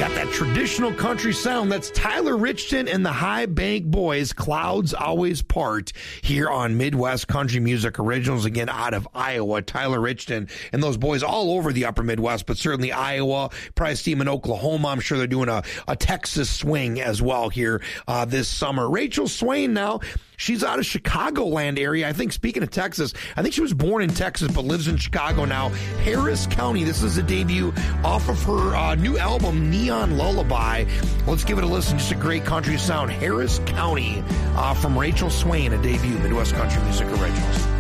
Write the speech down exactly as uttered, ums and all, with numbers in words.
Got that traditional country sound. That's Tyler Richton and the High Bank Boys, Clouds Always Part, here on Midwest Country Music Originals, again out of Iowa. Tyler Richton and those boys all over the upper Midwest, but certainly Iowa, probably see them in Oklahoma. I'm sure they're doing a, a Texas swing as well here uh, this summer. Rachel Swain now, she's out of Chicagoland area. I think, speaking of Texas, I think she was born in Texas but lives in Chicago now. Harris County, this is a debut off of her uh, new album, Neon Lullaby. Let's give it a listen. Just a great country sound. Harris County uh, from Rachel Swain, a debut, Midwest Country Music Originals.